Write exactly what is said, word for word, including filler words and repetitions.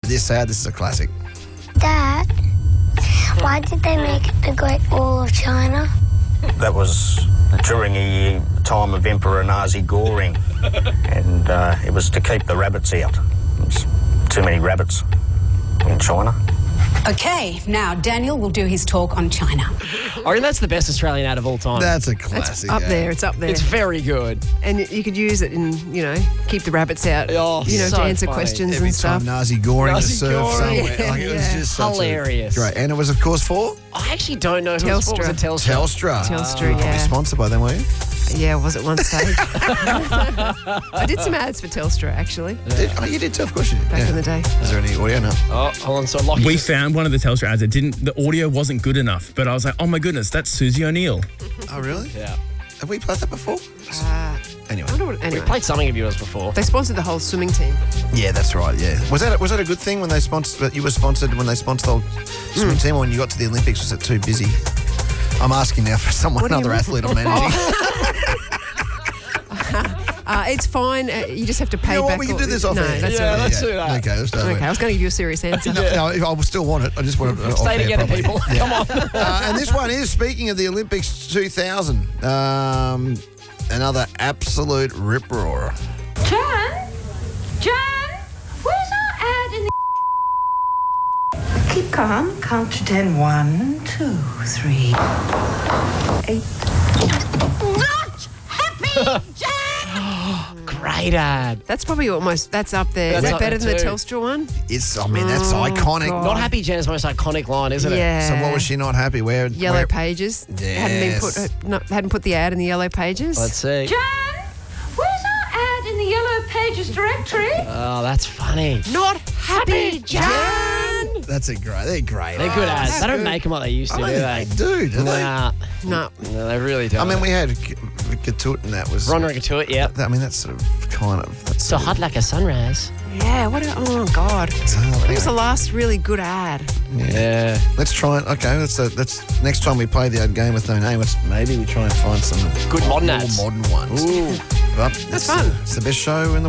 this ad. This is a classic. Dad, why did they make it the Great Wall of China? That was during a time of Emperor Nazi Goring, and uh, it was to keep the rabbits out. There's too many rabbits in China. Okay, now Daniel will do his talk on China. I reckon that's the best Australian ad of all time. That's a classic. It's up ad. there. It's up there. It's very good. And you could use it in, you know, keep the rabbits out, Oh, you know, so to answer funny. questions Every and stuff. time Nazi Goring Nazi to serve Goring. somewhere. Yeah, Like, it was yeah. just such Hilarious. A, great. And it was, of course, for I actually don't know who it was. What was it? Telstra. Telstra. Telstra, You're probably yeah. sponsored by them, were you? Yeah, was at one stage. I did some ads for Telstra, actually, Did- oh, you did too, of course you did. back Yeah. in the day. Is there any audio? No. Oh, hold on. So Lockie. We found one of the Telstra ads. It didn't. The audio wasn't good enough. But I was like, oh my goodness, that's Susie O'Neill. Oh, really? Yeah. Have we played that before? Uh, Anyway. I wonder what, We anyway. played something of yours before. They sponsored the whole swimming team. Yeah, that's right. Yeah. Was that was that a good thing when they sponsored? That you were sponsored when they sponsored the whole swimming Mm. team, or when you got to the Olympics? Was it too busy? I'm asking now for someone, What do you another mean? athlete I'm managing. Uh, it's fine. Uh, you just have to pay You know what, back. we can all- do this off No, air. that's Yeah, all right. let's do that. Okay, let's do that. Okay, I was going to give you a serious answer. No, no, I will still want it. I just want to Stay together, people. Come on. Uh, and this one is, speaking of the Olympics two thousand, um, another absolute rip-roarer. Jan? Jan? Where's our ad in the... Keep calm. Count to ten. One, two, three, eight. Not happy, Jan! Great ad. That's probably almost, that's up there. That's Is that up better there than the too. Telstra one? It's, I mean, that's Oh, iconic. God. Not Happy Jan's most iconic line, isn't it? Yeah. So what was she not happy? Where? Yellow where, pages. Hadn't been put. Yes. uh, Not, hadn't put the ad in the yellow pages. Let's see. Jan? Where's our ad in the Yellow Pages directory? Oh, that's funny. Not happy, Jan. That's a great. They're great. They're good ads. that's They don't good. make them like they used to, I do don't they? think they do, do they? Nah. No. No, they really don't. I mean, we had K- Katut, and that was. Ron to it, yeah. I mean, that's sort of kind of. That's So sort hot of, like a sunrise. Yeah. What? A, oh God. so, When was anyway, the last really good ad? Yeah. let's try and okay. Let's uh, let's next time we play the ad game with no name. Let's maybe we try and find some Good modern more ads. modern ones. Ooh. But That's it's, fun. uh, It's the best show in the